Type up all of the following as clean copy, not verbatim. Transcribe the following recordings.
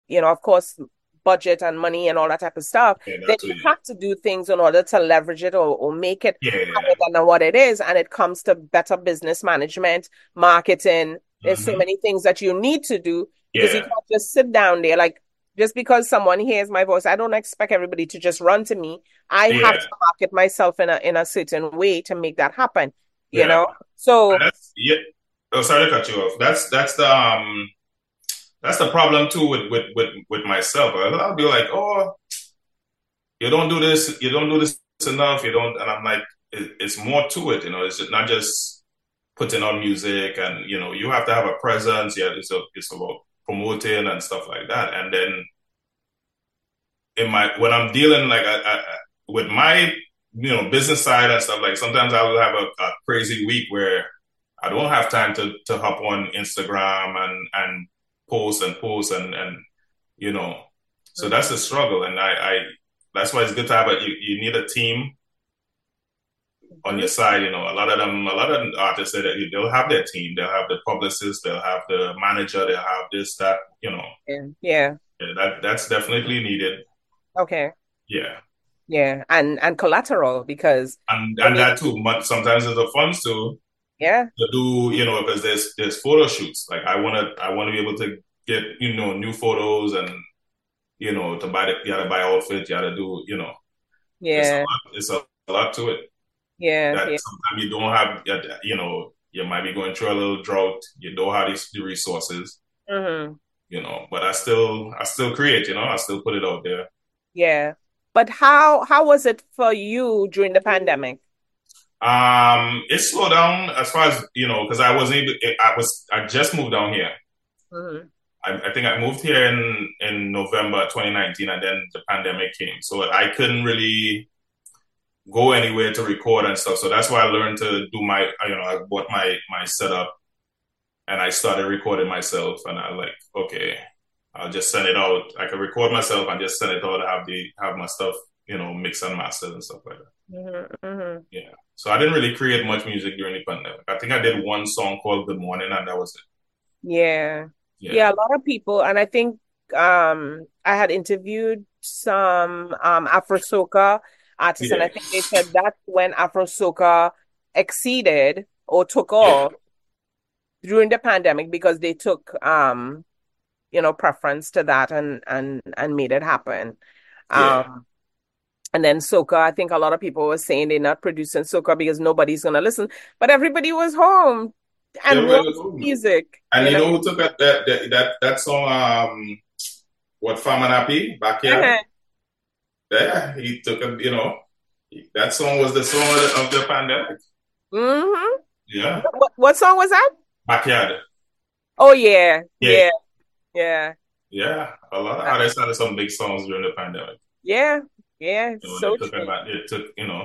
of course, budget and money and all that type of stuff, Yeah, then that's you what, yeah. have to do things in order to leverage it or make it higher Yeah. than what it is. And it comes to better business management, marketing. There's so Hmm. many things that you need to do because you Yeah. can't just sit down there. Like, just because someone hears my voice, I don't expect everybody to just run to me. I have Yeah. to market myself in a certain way to make that happen, you Yeah. know? And So, that's yeah. Oh, sorry to cut you off. That's the problem too with myself. I'll be like, oh, you don't do this enough, you don't, and I'm like, it's more to it, it's not just putting on music, and you have to have a presence. Yeah, it's about promoting and stuff like that. And then when I'm dealing like with my business side and stuff, like sometimes I will have a crazy week where I don't have time to hop on Instagram and post and you know. So that's the struggle, and I that's why it's good to have you need a team on mhm. your side. A lot of artists say that they'll have their team, they'll have the publicist, they'll have the manager, they'll have this, that, Yeah. Yeah. yeah, that's definitely needed. Okay. Yeah. Yeah. And collateral because And when you that too, sometimes there's a funds too yeah. to do, because there's photo shoots. Like I wanna be able to get, new photos and to buy you gotta buy outfits, you gotta do, Yeah. it's a lot to it Yeah. that Yeah. sometimes you don't have, you might be going through a little drought, you don't have the resources, Hmm. but I still create, I still put it out there. Yeah. But how was it for you during the pandemic? It slowed down as far as, because I just moved down here. Hmm. I think I moved here in November 2019, and then the pandemic came. So I couldn't really go anywhere to record and stuff. So that's why I learned to do I bought my setup and I started recording myself. And I like, okay, I'll just send it out. I can record myself and just send it out. Have my stuff, mix and mastered and stuff like that. Hmm. Hmm. Yeah. So I didn't really create much music during the pandemic. I think I did one song called Good Morning, and that was it. Yeah. Yeah. Yeah, a lot of people, and I think I had interviewed some Afro soca artists, and Yeah. I think they said that's when Afro soca exceeded or took Yeah. off during the pandemic because they took preference to that and made it happen. Yeah. Um and then soca, I think a lot of people were saying they're not producing soca because nobody's gonna listen, but everybody was home and Everybody was wants home. music, And you know who took that song, what Farmer Happy, Backyard? Yeah, he took that song was the song of the pandemic. Mm-hmm. Yeah. What song was that? Backyard. Oh yeah, Yeah. yeah, yeah, Yeah. A lot of uh, artists had some big songs during the pandemic. yeah, yeah. They So took true, it took,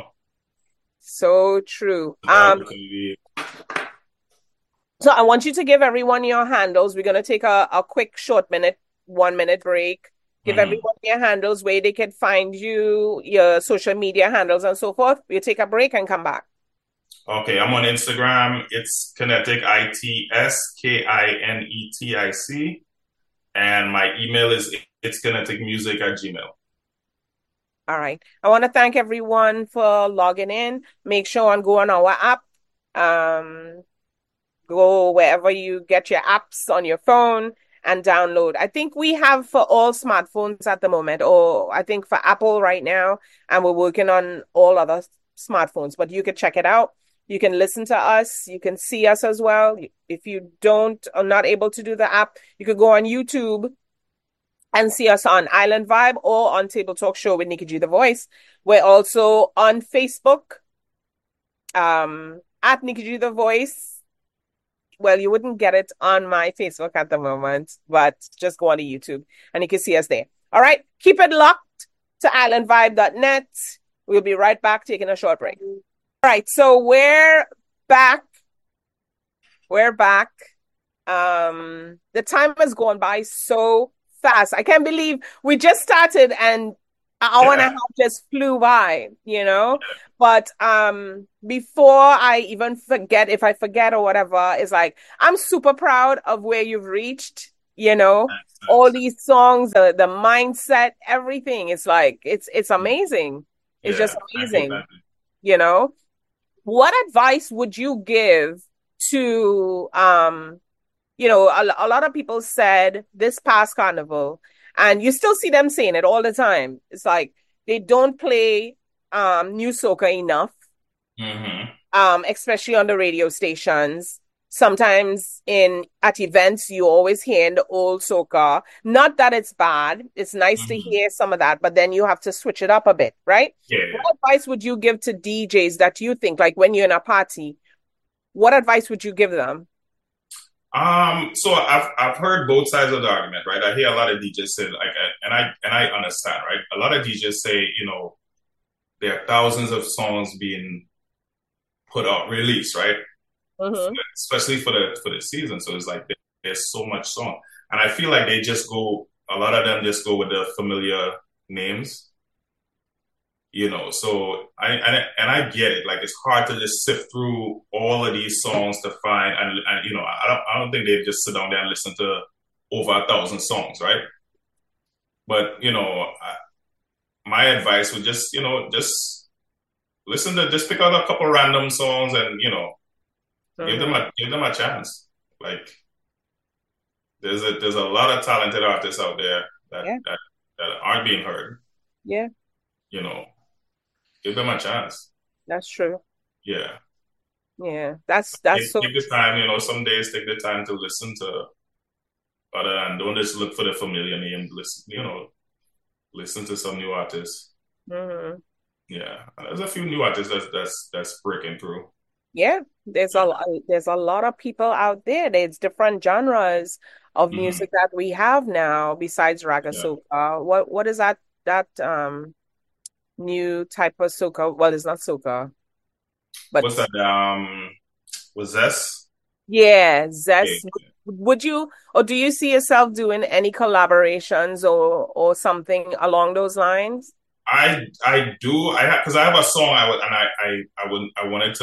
so true. took the opportunity. So I want you to give everyone your handles. We're gonna take a quick short 1 minute break. Give Mhm. everyone your handles where they can find you, your social media handles and so forth. We'll take a break and come back. Okay, I'm on Instagram. It's Kinetic ITSKINETIC. And my email is it's kineticmusic@gmail. All right. I want to thank everyone for logging in. Make sure and go on our app. Um, Go wherever you get your apps on your phone and download. I think we have for all smartphones at the moment, or I think for Apple right now, and we're working on all other smartphones, but you can check it out. You can listen to us. You can see us as well. If you don't are not able to do the app, you could go on YouTube and see us on Island Vibe or on Table Talk Show with Nikki G the Voice. We're also on Facebook, at Nikki G the Voice. Well, you wouldn't get it on my Facebook at the moment, but just go on to YouTube and you can see us there. All right. Keep it locked to islandvibe.net. We'll be right back taking a short break. All right. So we're back. We're back. The time has gone by so fast. I can't believe we just started and an hour and a Yeah. half just flew by. But before I even forget, if I forget or whatever, it's like I'm super proud of where you've reached. you know, Makes all sense. these songs, the mindset, everything. It's like it's amazing. It's just Yeah. amazing, you know. What advice would you give to a lot of people said this past carnival, and you still see them saying it all the time. It's like they don't play new soca enough, Mm-hmm. especially on the radio stations. Sometimes in at events, you always hear the old soca. Not that it's bad. It's nice to Mm-hmm. hear some of that, but then you have to switch it up a bit, right? What Yeah. advice would you give to DJs that you think, like when you're in a party, what advice would you give them? So I've heard both sides of the argument, right? I hear a lot of DJs say like, and I understand, right? A lot of DJs say, there are thousands of songs being put out, released, right? Mm-hmm. Especially for the season. So it's like there's so much song, and I feel like they just go. A lot of them just go with the familiar names, So I get it. Like it's hard to just sift through all of these songs to find, and I don't think they just sit down there and listen to over 1,000 songs, right? But my advice would just listen to just pick out a couple random songs and give them Mm-hmm. a chance. Like there's a lot of talented artists out there that Yeah, that, that aren't being heard. yeah, You know, give them a chance. that's true. Yeah, Yeah, that's so take the time. Some days take the time to listen to other and don't just look for the familiar name. Listen, listen to some new artists. true. Yeah, and there's a few new artists that's breaking through. Yeah, there's a lot of people out there. There's different genres of Hmm. music that we have now besides raga Yeah, soca. What is that new type of soca? Well, it's not soca, but what's that? Was this? yeah, Yeah. zest. Would you or do you see yourself doing any collaborations or something along those lines? I do because I have a song I would and I wanted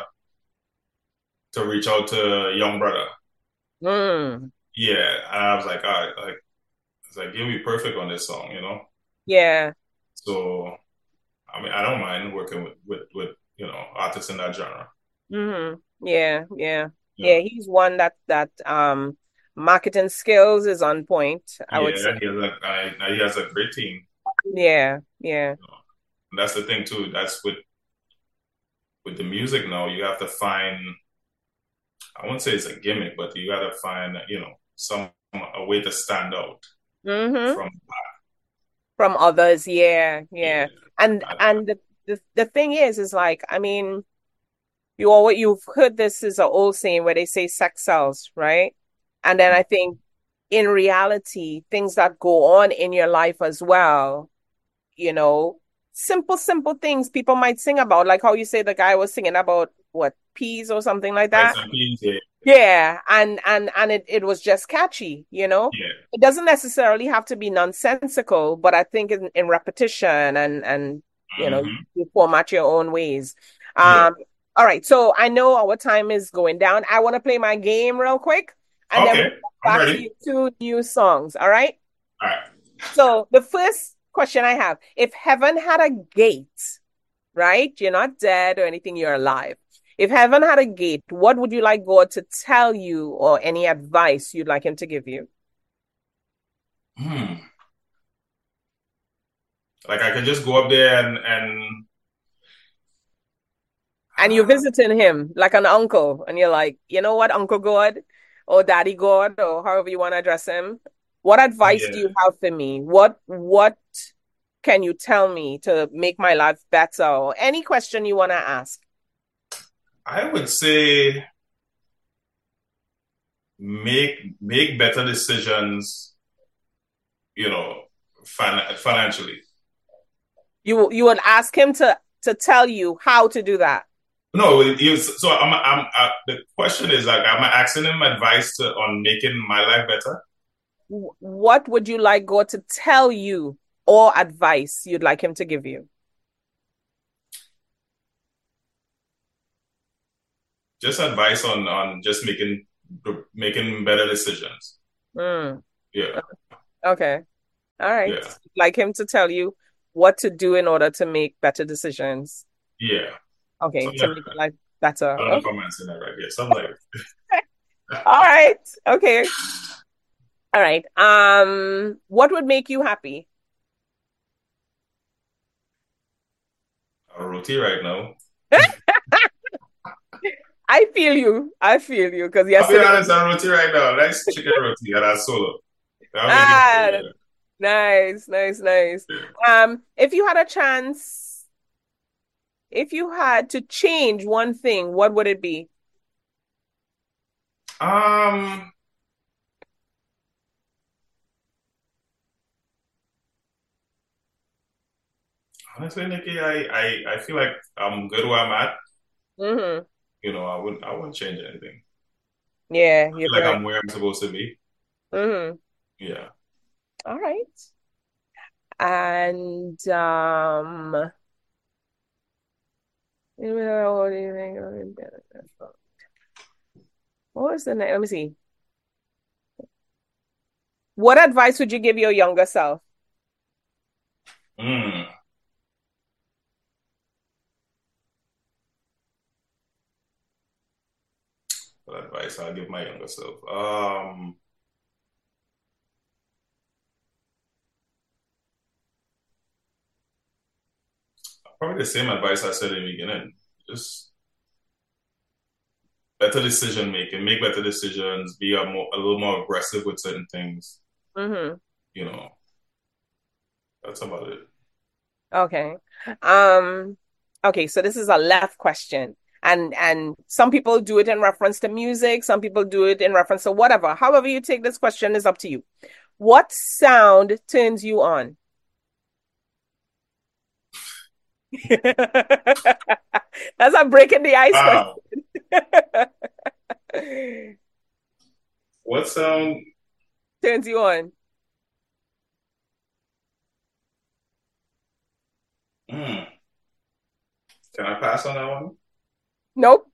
to reach out to Young Brother. Mm, Yeah, and I was like, all right, like it's like you'll be perfect on this song. yeah. So I mean, I don't mind working with artists in that genre. Yeah, yeah. Yeah, Yeah, he's one that marketing skills is on point, I would say. yeah, he has a great team. Yeah, yeah. And that's the thing too. That's with the music now. You have to find. I won't say it's a gimmick, but you got to find some a way to stand out Mm-hmm. from. From others, yeah, Yeah, yeah. And I, and the thing is like, I mean, you've heard this is an old saying where they say sex sells, right? And then I think in reality, things that go on in your life as well, you know, simple things people might sing about, like how you say the guy was singing about what, peas or something like Rice that. and Peas. Yeah, Yeah, and it was just catchy, you know? yeah. It doesn't necessarily have to be nonsensical, but I think in repetition and Hmm. you format your own ways. Yeah. Um, all right, so I know our time is going down. I want to play my game real quick, and then we'll Okay, get I'm back to ready. you two new songs. All right? All right. So the first question I have, if heaven had a gate, right? You're not dead or anything, you're alive. If heaven had a gate, what would you like God to tell you or any advice you'd like him to give you? Hmm. Like I could just go up there and And you're visiting him like an uncle, and you're like, you know what, Uncle God or Daddy God, or however you want to address him. What advice do yeah, you have for me? What can you tell me to make my life better? Or any question you want to ask? I would say make better decisions, you know, financially. You would ask him to tell you how to do that. No, so the question is like, am I asking him advice on making my life better? What would you like God to tell you or advice you'd like him to give you? Just advice on just making better decisions. Mm. Yeah, Okay. All right. yeah, Like him to tell you what to do in order to make better decisions. yeah. Okay, Something to like make that. life better. I don't know if Okay. I'm answering that right. Yeah, something like that. All right. Okay. All right. What would make you happy? A roti right now. I feel you. I feel you because I'll be yesterday. honest, a roti right now. Nice chicken roti and a solo. That'll make me Ah, happy. nice, nice, nice. Yeah. If you had a chance, if you had to change one thing, what would it be? Um, Honestly, Nikki, I feel like I'm good where I'm at. Mm-hmm. I wouldn't change anything. Yeah, I you're feel like correct. I'm where I'm supposed to be. Mm-hmm. Yeah. All right. And what do you think? What was the name? Let me see. What advice would you give your younger self? Mm. What advice I'll give my younger self? Probably the same advice I said in the beginning. Just better decision making, make better decisions, be a little more aggressive with certain things. Mm-hmm. You know, that's about it. Okay. Um, okay, so this is a left question. And some people do it in reference to music, some people do it in reference to whatever. However you take this question is up to you. What sound turns you on? That's a breaking the ice question. Wow. What sound? Turns you on. Mm, can I pass on that one? Nope.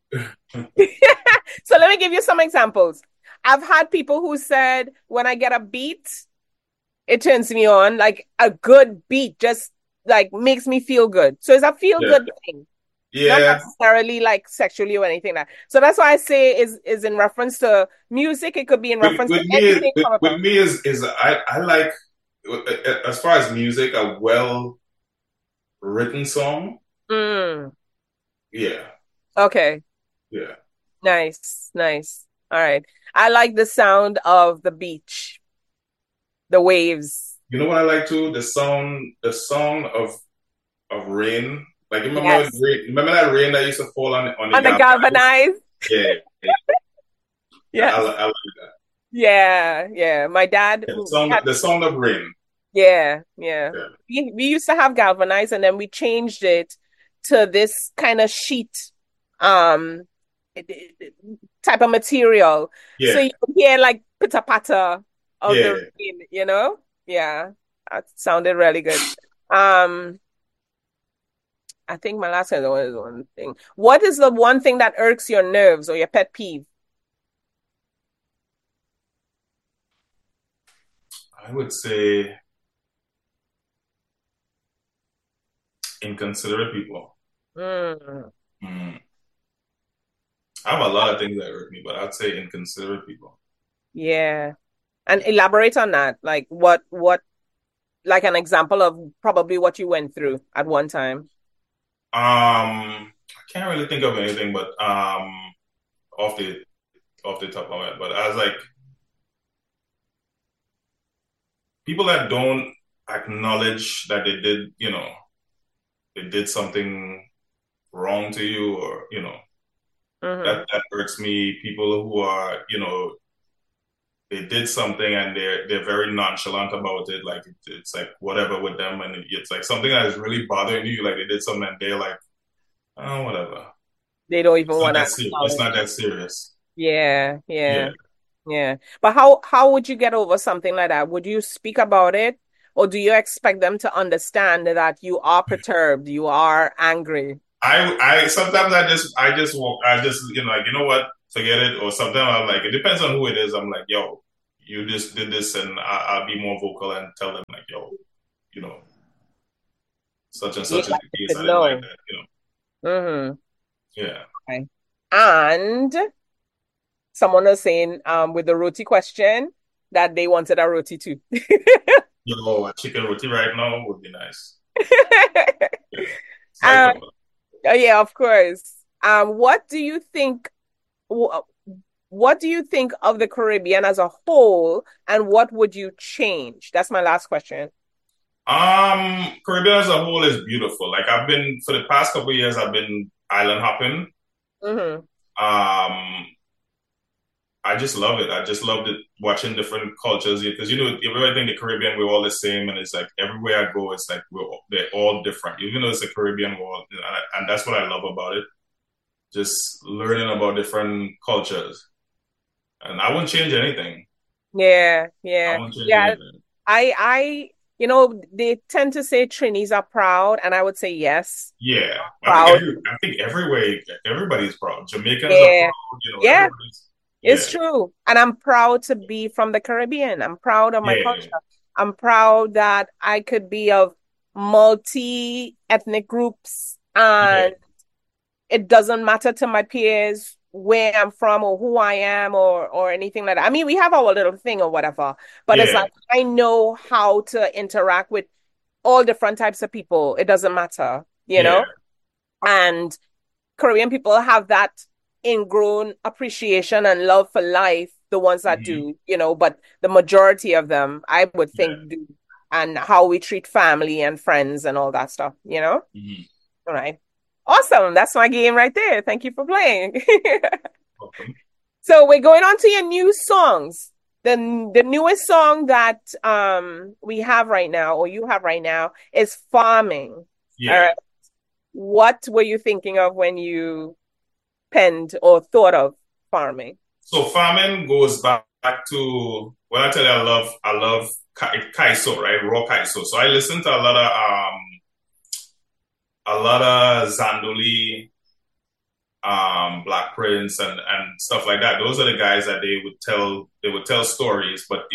So let me give you some examples. I've had people who said when I get a beat, it turns me on. Like a good beat just like makes me feel good. So it's a feel Yeah. good thing, not Yeah. necessarily like sexually or anything like that. So that's why I say is in reference to music. It could be in With, reference to with me, anything. with However. me is I like as far as music, a well written song. Mm, Yeah. okay. Yeah. Nice. Nice. All right. I like the sound of the beach, the waves. You know what I like too? The song of rain. Like Yes. remember that rain that used to fall on the On the galvanized? galvanized. Yeah, Yes. I like that. Yeah. Yeah. My dad, Yeah, we had, the song of rain. yeah. Yeah. Yeah, We used to have galvanized and then we changed it to this kind of sheet, um, type of material. So yeah, you could hear like pitter patter of the yeah. rain, you know? Yeah. That sounded really good. Um, I think my last one was one thing. What is the one thing that irks your nerves or your pet peeve? I would say inconsiderate people. Mm, Mm. I have a lot of things that hurt me, but I'd say inconsiderate people. yeah. And Yeah. elaborate on that. Like like an example of probably what you went through at one time. I can't really think of anything, but off the off the top of my head. But I was like, people that don't acknowledge that they did something wrong to you, or Mm-hmm. that hurts me. People who are, they did something and they're very nonchalant about it. Like it's like whatever with them, and it's like something that is really bothering you. Like they did something and they're like, oh, whatever. They don't even It's not want to that serious. It's acknowledge. not that serious. Yeah, Yeah. yeah, yeah. But how would you get over something like that? Would you speak about it, or do you expect them to understand that you are perturbed, you are angry? I sometimes I just walk. I just like, what, forget it. Or sometimes I'm like, it depends on who it is. I'm like, yo. you just did this, and I'll be more vocal and tell them like, yo, you know, such and Yeah, such is the case. to I didn't like know. that, Mm-hmm. Yeah. Okay. And someone was saying with the roti question that they wanted a roti too. Yo, a chicken roti right now would be nice. Yeah. Um, Cycle. yeah, of course. What do you think? wh- What do you think of the Caribbean as a whole, and what would you change? That's my last question. Caribbean as a whole is beautiful. Like I've been for the past couple of years, I've been island hopping. Mm-hmm. Um, I just love it. I just loved it watching different cultures because everybody think the Caribbean we're all the same, and it's like everywhere I go, it's like they're all different. Even though it's a Caribbean world, and that's what I love about it. Just learning about different cultures, and I wouldn't change anything. Yeah, I yeah, wouldn't change yeah. anything. They tend to say Trinis are proud, and I would say yes, Yeah, proud. I think everywhere everybody's proud. Jamaicans are Yeah, proud. yeah, Everybody's it's yeah, true. And I'm proud to be from the Caribbean. I'm proud of my culture. yeah, I'm proud that I could be of multi-ethnic groups, yeah, and it doesn't matter to my peers where I'm from or who I am or anything like that. I mean, we have our little thing or whatever, but it's yeah, like I know how to interact with all different types of people. It doesn't matter, you yeah. know? And Korean people have that ingrown appreciation and love for life, the ones that Hmm. do, but the majority of them, I would Yeah. think, do. And how we treat family and friends and all that stuff. Hmm. All right. Awesome. That's my game right there. Thank you for playing. Welcome. So we're going on to your new songs. The newest song that we have right now, or you have right now, is Farming. All Yeah. right. What were you thinking of when you penned or thought of farming? So farming goes back to when I tell you I love kaiso, right? Raw kaiso. So I listen to a lot of Zandoli, Black Prince and stuff like that. Those are the guys that they would tell stories, but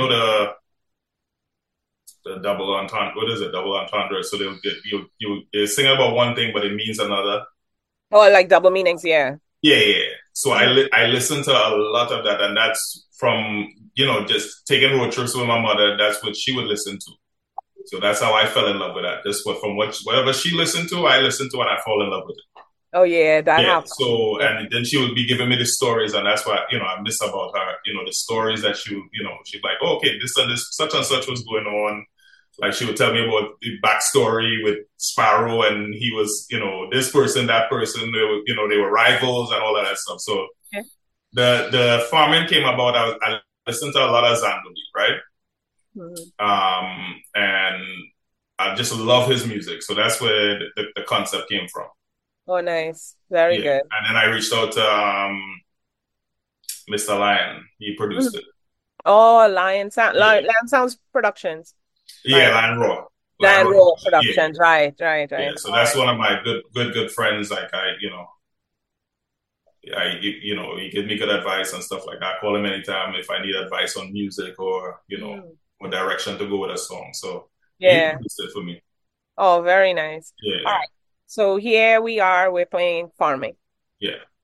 the double entendre. What is it? Double entendre. So they'll get they're singing about one thing, but it means another. Oh, like double meanings, yeah. Yeah, yeah. Yeah. So Mhm. I listen to a lot of that, and that's from just taking road trips with my mother. That's what she would listen to. So that's how I fell in love with that. Just from whatever she listened to, I listened to, and I fall in love with it. Oh, yeah, that Yeah. happens. So Yeah. and then she would be giving me the stories, and that's what I miss about her. The stories that she'd like, oh, okay, this and this, such and such was going on. Like she would tell me about the backstory with Sparrow, and he was, this person, that person. They were rivals and all of that stuff. So Yeah. the farming came about. I listened to a lot of Zandoli, right? Mhm. And I just love his music. So that's where the concept came from. Oh, nice. Very Yeah, good. and then I reached out to Mr. Lion. He produced Mhm. it. Oh, Lion Sound, Yeah, Lion Sounds Productions. yeah, Lion, Lion Raw, Lion Lion Raw. Roll Yeah, Productions. Right, right, yeah. right. So All that's right. one of my good friends. Like he gives me good advice and stuff like that. I call him anytime if I need advice on music or Mm. what direction to go with a song. So yeah, he Yeah. produced it for me. Oh, very nice. All Yeah, right. So here we are. We're playing farming. yeah.